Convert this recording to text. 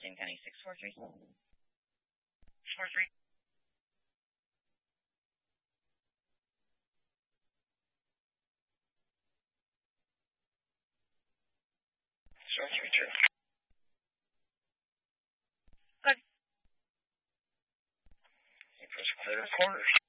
James County 643. 43. True. Good. It was clear quarters.